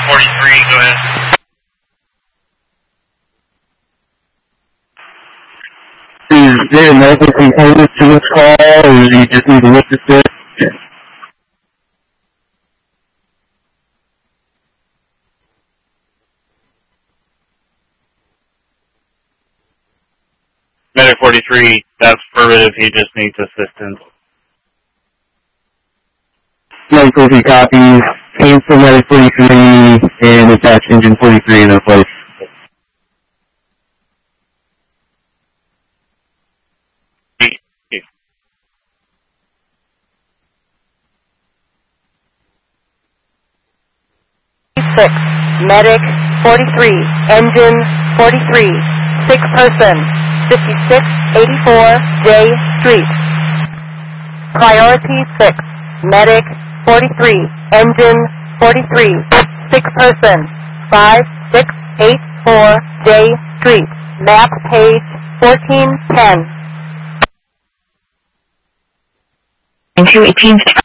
43, go ahead. Is there a medical component to this call, or do you just need to look at this? Medic 43, that's affirmative, he just needs assistance. Medic 43 copies, cancel Medic 43, and attach engine 43 in their place. Medic 43, engine 43, 6-person, 5684 J Street. Priority 6, Medic 43, engine 43, 6-person, 5684 J Street. Map page 1410. Into 18th.